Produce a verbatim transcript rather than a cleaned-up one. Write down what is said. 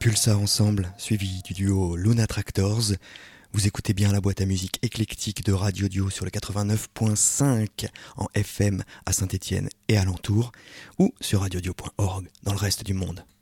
Pulsar ensemble, suivi du duo Luna Tractors. Vous écoutez bien la boîte à musique éclectique de Radio Dio sur le quatre-vingt-neuf point cinq en F M à Saint-Étienne et alentour, ou sur radiodio point org dans le reste du monde.